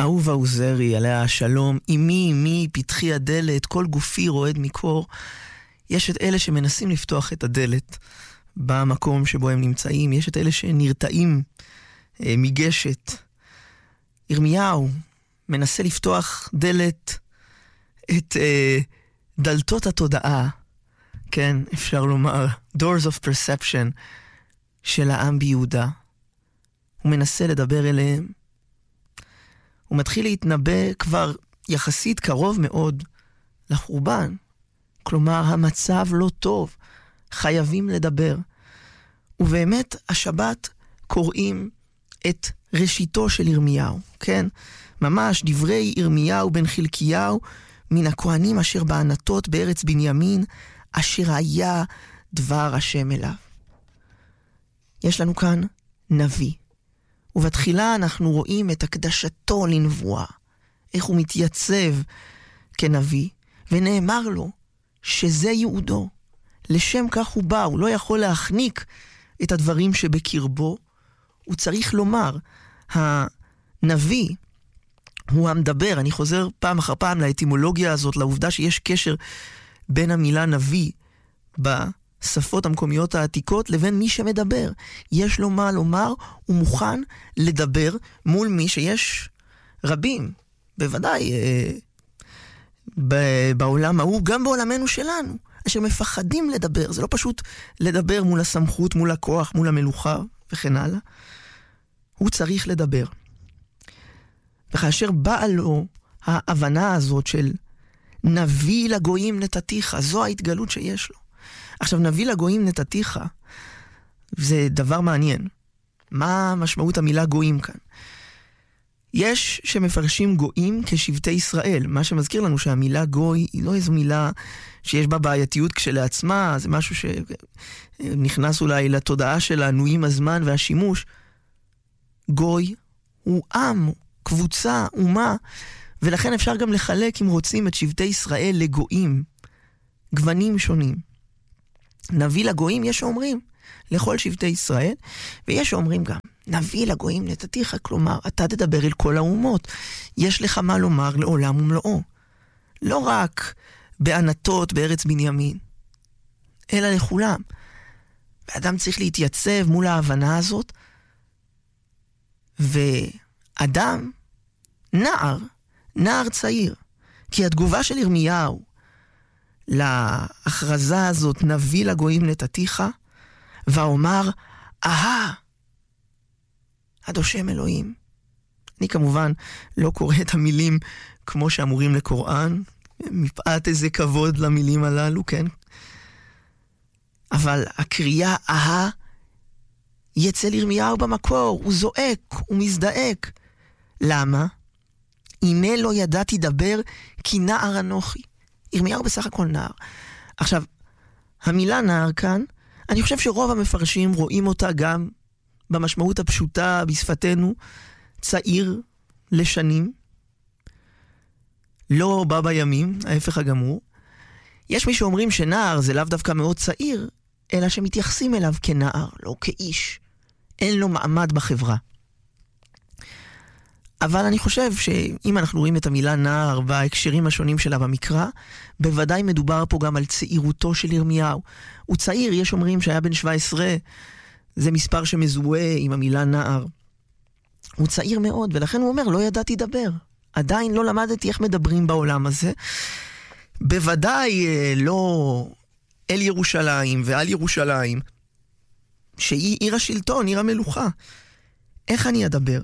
אהובה עוזרי, עליה השלום, אמי, פתחי הדלת, כל גופי רועד מקור. יש את אלה שמנסים לפתוח את הדלת במקום שבו הם נמצאים, יש את אלה שנרתעים מגשת. ירמיהו מנסה לפתוח דלת, את דלתות התודעה, כן, אפשר לומר, doors of perception של העם ביהודה. הוא מנסה לדבר אליהם, הוא מתחיל להתנבא כבר יחסית קרוב מאוד לחורבן. כלומר, המצב לא טוב, חייבים לדבר. ובאמת, השבת קוראים את ראשיתו של ירמיהו, כן? ממש דברי ירמיהו בן חלקיהו, מן הכהנים אשר בענתות בארץ בנימין, אשר היה דבר השם אליו. יש לנו כאן נביא. ובתחילה אנחנו רואים את הקדשתו לנבואה, איך הוא מתייצב כנביא, ונאמר לו שזה ייעודו, לשם כך הוא בא, הוא לא יכול להחניק את הדברים שבקרבו, הוא צריך לומר, הנביא הוא המדבר. אני חוזר פעם אחר פעם לאטימולוגיה הזאת, לעובדה שיש קשר בין המילה נביא בשפות המקומיות העתיקות לבין מי שמדבר. יש לו מה לומר, הוא מוכן לדבר מול מי שיש רבים, בוודאי בעולם ההוא, גם בעולמנו שלנו, אשר מפחדים לדבר. זה לא פשוט לדבר מול הסמכות, מול הכוח, מול המלוכה וכן הלאה. הוא צריך לדבר. וכאשר באה לו ההבנה הזאת של נביא לגויים נתתיך, זו ההתגלות שיש לו. עכשיו, נביא לגויים נתתיך, זה דבר מעניין. מה משמעות המילה גויים כאן? יש שמפרשים גויים כשבטי ישראל, מה שמזכיר לנו שהמילה גוי היא לא איזו מילה שיש בה בעייתיות כשלעצמה, זה משהו שנכנס אולי לתודעה שלנו עם הזמן והשימוש. גוי הוא עם, קבוצה, אומה, ולכן אפשר גם לחלק, אם רוצים, את שבטי ישראל לגויים, גוונים שונים. נביא לגויים, יש שאומרים, לכל שבטי ישראל, ויש שאומרים גם, נביא לגויים נתתיך, כלומר, אתה תדבר אל כל האומות, יש לך מה לומר לעולם ומלואו. לא רק בענתות בארץ בנימין, אלא לכולם. ואדם צריך להתייצב מול ההבנה הזאת, ואדם, נער צעיר, כי התגובה של ירמיהו להכרזה הזאת, נביא לגויים נתתיך, ואומר, עד השם אלוהים. אני כמובן לא קורא את המילים כמו שאמורים לקוראן, מפאת איזה כבוד למילים הללו, כן? אבל הקריאה יצא לירמיהו במקור, הוא זועק, הוא מזדעק. למה? הנה לא ידעתי דבר כי נער אנוכי. ירמיהו בסך הכל נער. עכשיו, המילה נער כאן, אני חושב שרוב המפרשים רואים אותה גם במשמעות הפשוטה בשפתנו, צעיר לשנים, לא בא בימים, ההפך הגמור. יש מי שאומרים שנער זה לאו דווקא מאוד צעיר, אלא שמתייחסים אליו כנער, לא כאיש. אין לו מעמד בחברה. אבל אני חושב שאם אנחנו רואים את המילה נער בהקשרים השונים שלה במקרא, בוודאי מדובר פה גם על צעירותו של ירמיהו. הוא צעיר, יש אומרים שהיה בן 17, זה מספר שמזוהה עם המילה נער. הוא צעיר מאוד, ולכן הוא אומר, לא ידעתי דבר. עדיין לא למדתי איך מדברים בעולם הזה. בוודאי לא אל ירושלים ועל ירושלים, שהיא עיר השלטון, עיר המלוכה. איך אני אדבר?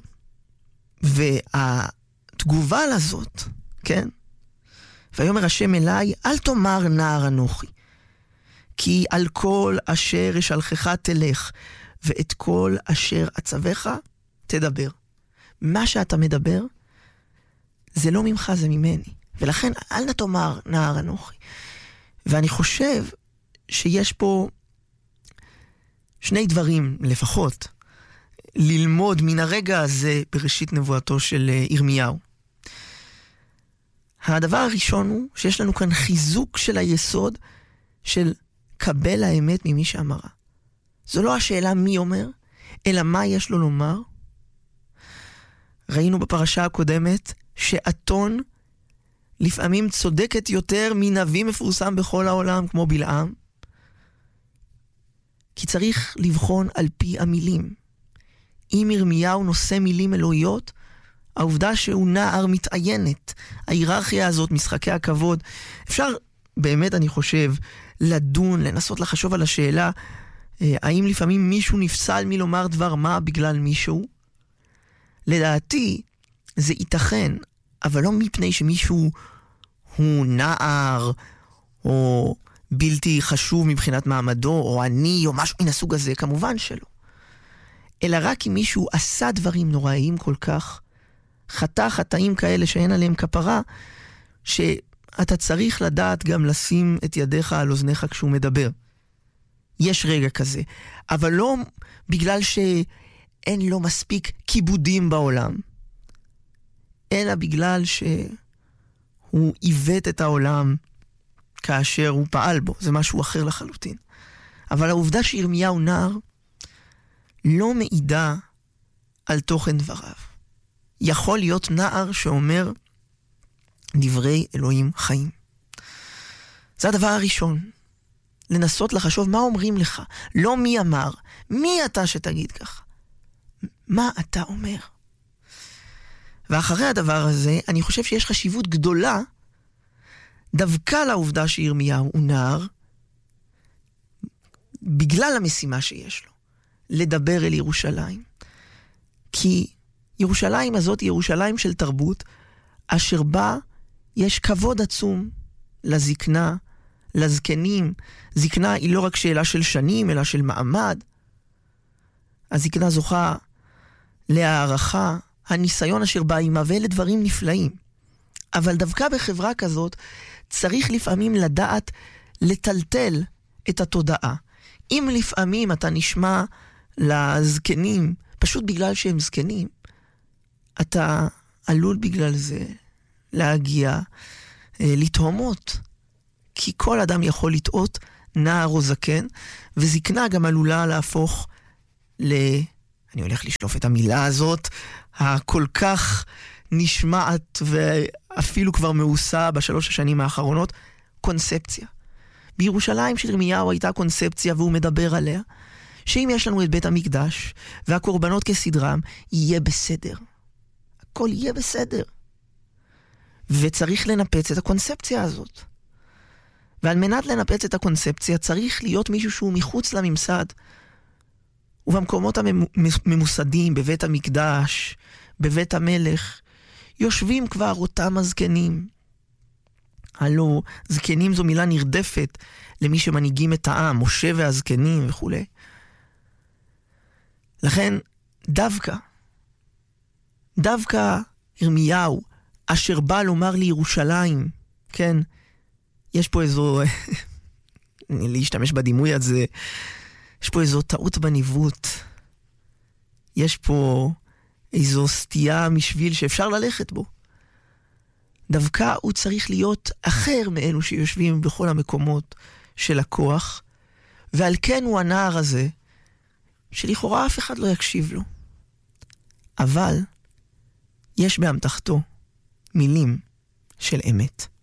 והתגובה לזאת, כן? ויאמר השם אליי, אל תאמר נער אנוכי, כי על כל אשר אשלחך תלך, ואת כל אשר אצווך תדבר. מה שאתה מדבר, זה לא ממך, זה ממני. ולכן אל נא תאמר נער אנוכי. ואני חושב שיש פה שני דברים לפחות ללמוד מן הרגע הזה בראשית נבואתו של ירמיהו. הדבר הראשון הוא שיש לנו כאן חיזוק של היסוד של קבל האמת ממי שאמרה. זו לא השאלה מי אומר, אלא מה יש לו לומר. ראינו בפרשה הקודמת שאתון לפעמים צודקת יותר מנביא מפורסם בכל העולם כמו בלעם, כי צריך לבחון על פי המילים. אם ירמיהו נושא מילים אלוהיות, העובדה שהוא נער מתעיינת. ההיררכיה הזאת, משחקי הכבוד, אפשר באמת, אני חושב, לדון, לנסות לחשוב על השאלה, האם לפעמים מישהו נפסל מלומר דבר מה בגלל מישהו? לדעתי, זה ייתכן, אבל לא מפני שמישהו הוא נער, או בלתי חשוב מבחינת מעמדו, או עני, או משהו מן הסוג הזה, כמובן שלא. אלא רק אם מישהו עשה דברים נוראיים כל כך, חטא חטאים כאלה שאין עליהם כפרה, שאתה צריך לדעת גם לשים את ידיך על אוזניך כשהוא מדבר. יש רגע כזה, אבל לא בגלל שאין לו מספיק כיבודים בעולם, אלא בגלל שהוא עיוות את העולם כאשר הוא פעל בו. זה משהו אחר לחלוטין. אבל העובדה שירמיהו נער לא מעידה על תוכן דבריו. יכול להיות נער שאומר דברי אלוהים חיים. זה הדבר הראשון. לנסות לחשוב מה אומרים לך. לא מי אמר. מי אתה שתגיד ככה? מה אתה אומר? ואחרי הדבר הזה, אני חושב שיש חשיבות גדולה דווקא לעובדה שירמיהו הוא נער, בגלל המשימה שיש לו, לדבר אל ירושלים. כי ירושלים הזאת היא ירושלים של תרבות, אשר בה יש כבוד עצום לזקנה, לזקנים. זקנה היא לא רק שאלה של שנים, אלא של מעמד. הזקנה זוכה להערכה, הניסיון אשר בא עימה, ואלה דברים נפלאים. אבל דווקא בחברה כזאת, צריך לפעמים לדעת לטלטל את התודעה. אם לפעמים אתה נשמע לזקנים, פשוט בגלל שהם זקנים, אתה עלול בגלל זה להגיע לתהומות. כי כל אדם יכול לטעות, נער או זקן, וזקנה גם עלולה להפוך אני הולך לשלוף את המילה הזאת, הכל כך נשמעת ואפילו כבר מאוסה בשלוש השנים האחרונות, קונספציה. בירושלים של ירמיהו הייתה קונספציה, והוא מדבר עליה, שאם יש לנו את בית המקדש והקורבנות כסדרם, יהיה בסדר. הכל יהיה בסדר. וצריך לנפץ את הקונספציה הזאת. ועל מנת לנפץ את הקונספציה צריך להיות מישהו שהוא מחוץ לממסד. ובמקומות הממוסדים, בבית המקדש, בבית המלך, יושבים כבר אותם הזקנים. הלא, זקנים זו מילה נרדפת למי שמנהיגים את העם, משה והזקנים וכו'. לכן, דווקא ירמיהו, אשר בא לומר לירושלים, כן, יש פה איזו, להשתמש בדימוי הזה, יש פה איזו טעות בניווט. יש פה איזו סטייה משביל שאפשר ללכת בו. דווקא הוא צריך להיות אחר מאלו שיושבים בכל המקומות של הכוח, ועל כן הוא הנער הזה, שלכאורה אף אחד לא יקשיב לו. אבל יש באמתחתו מילים של אמת.